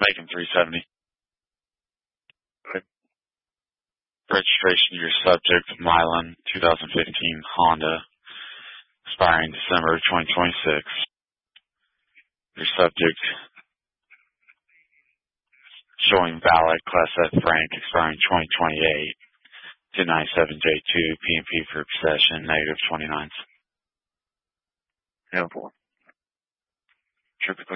Making 370. Okay. Registration to your subject, Milan 2015 Honda, expiring December 2026. Your subject, showing valid Class F Frank, expiring 2028. 297J2, PMP for possession, -29. Yeah, 4. Trip